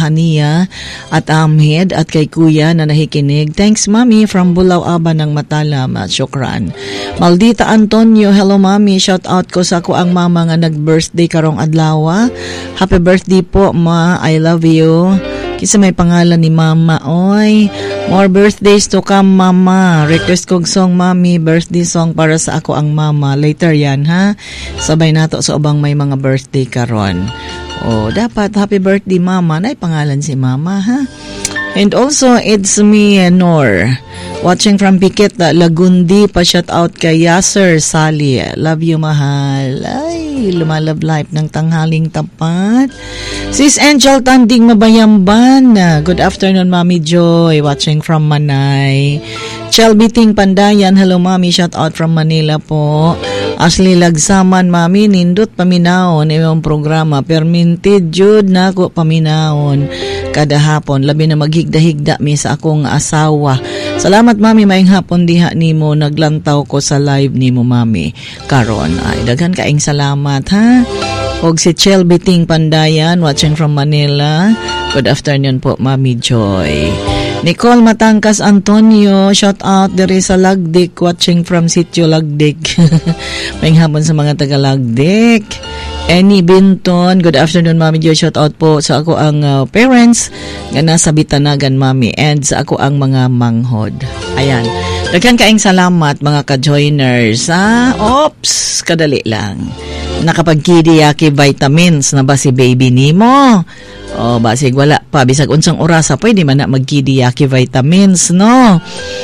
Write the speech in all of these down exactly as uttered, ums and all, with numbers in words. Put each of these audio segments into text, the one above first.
Hania at Ahmed at kay Kuya na nakikinig. Thanks, Mami, from Bulao Aba ng Matalam. Syukran. Maldita Antonio, hello, Mami. Shout out ko sa ko ang mama nga nag-birthday karong adlaw. Happy birthday po, Ma. I love you. Kisa may pangalan ni Mama. Oy, more birthdays to come, Mama. Request kong song, Mami. Birthday song para sa ako ang mama. Later yan, ha? Sabay nato sa ubang may mga birthday karon. Oh, dapat happy birthday, Mama. Nay pangalan si Mama, ha? And also, it's me, Nor. Watching from Piquet, Lagundi. Pa-shout out kay Yasser Sally. Love you, mahal. Ay, lumalab life ng tanghaling tapat. Sis Angel Tanding Mabayamban. Good afternoon, Mami Joy. Watching from Manay. Shelby Ting Pandayan. Hello, Mami. Shout out from Manila po. Ashley Lagsaman, Mami. Nindot paminaon. Iyong programa. Perminted jud na ko paminaon. Kada hapon. Labi na maghigda-higda mi sa akong asawa. Salamat, Mami. Maing hapon diha nimo. Naglantaw ko sa live nimo, Mami. Karon. Ay, daghan kaing salamat, ha? Og si Shelby Ting Pandayan, watching from Manila. Good afternoon po, Mami Joy. Nicole Matangkas Antonio, shout out diri sa Lagdik, watching from Sitio Lagdik. Maing hapon sa mga taga Lagdik. Annie Binton, good afternoon, Mami Joy. Shout out po sa ako ang uh, parents nga nasa Bitanagan, Mami, and sa ako ang mga manghod. Ayan. Daghan kaing salamat mga ka-joiners. Ha? Oops, kadali lang. Nakapagkidiyaki vitamins na ba si baby nimo? O basig wala pa bisag unsang orasa pwede man na magkidiyaki vitamins, no?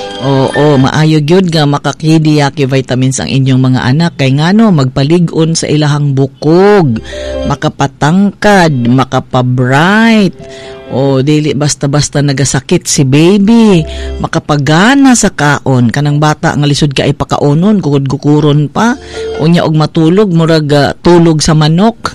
Oo, maayo gyud nga makakidiyaki vitamins ang inyong mga anak kay ngano magpalig-on sa ilahang bukog, makapatangkad, makapabright. O dili basta-basta nagasakit si baby, makapagana sa kaon kanang bata nga lisod ka ipakaonon gugod-gukuron pa unya og matulog murag uh, tulog sa manok.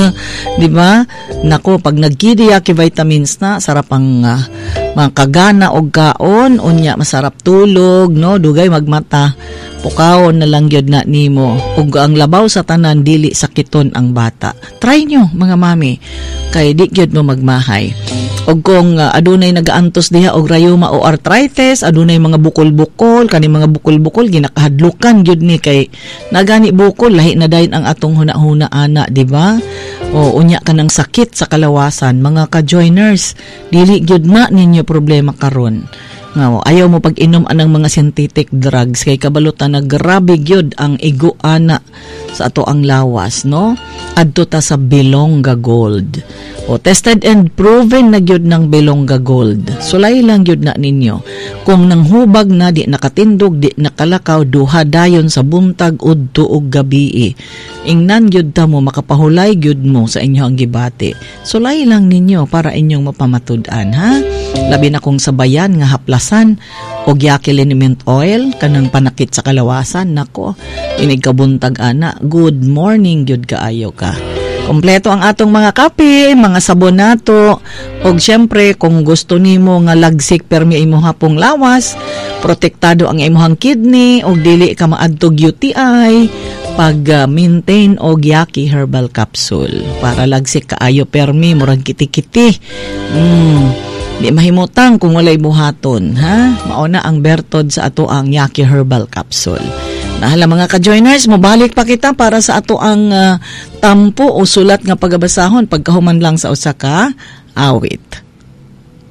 Di ba? Nako, pag nagkidiyaki vitamins na sarap ang uh, makagana og kaon unya masarap tulog, no? Dugay magmata. Pukawon na lang gyud na nimo ug ang labaw sa tanan dili sakiton ang bata. Try nyo mga mami kay di gyud mo magmahay. Og kung uh, adunay nagaantos diha og rayuma o arthritis, adunay mga bukol-bukol, kani mga bukol-bukol ginakahadlukan gyud ni kay nagani bukol lahi na dayon ang atong huna-huna ana, di ba? O unya kanang sakit sa kalawasan, mga ka-joiners, dili gyud na ninyo problema karon. Nga, ayaw mo pag-inom anang mga synthetic drugs kay kabalutan na grabe gyud ang iguana sa ato ang lawas, no? Adto ta sa Belonga Gold. O tested and proven na gyud ng Belonga Gold. Sulay lang gyud na ninyo. Kung nang hubag na di nakatindog, di nakalakaw, duha dayon sa buntag udto og gabi. Ingnan gyud ta mo makapahulay gyud mo sa inyo ang gibati. Sulay lang ninyo para inyong mapamatud-an, ha? Labi na kung sabayan nga haplasan og yaki liniment oil kanang panakit sa kalawasan, nako inig kabuntag ana, good morning gyud kaayo ka. Kompleto ang atong mga kape, mga sabon nato, og syempre kung gusto nimo nga lagsik permi imo hapong lawas, protektado ang imong kidney og dili ka maadtog U T I, pag-maintain uh, og Yaki Herbal Capsule para lagsik kaayo permi murag kiti-kiti. Mm. Di mahimutang kung walay buhaton, ha? Mauna ang bertod sa ato ang Yaki Herbal Capsule. Nahala mga ka-joiners, mabalik pa kita para sa ato ang uh, tampo o sulat nga pagabasahon pagkahuman lang sa usa ka awit.